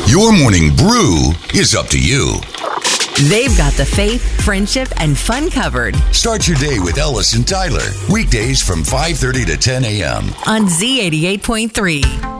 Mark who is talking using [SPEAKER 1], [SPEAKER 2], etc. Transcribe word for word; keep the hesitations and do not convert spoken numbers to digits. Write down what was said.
[SPEAKER 1] Your morning brew is up to you.
[SPEAKER 2] They've got the faith, friendship, and fun covered.
[SPEAKER 1] Start your day with Ellis and Tyler. Weekdays from five thirty to ten a.m.
[SPEAKER 2] on Z eighty-eight point three.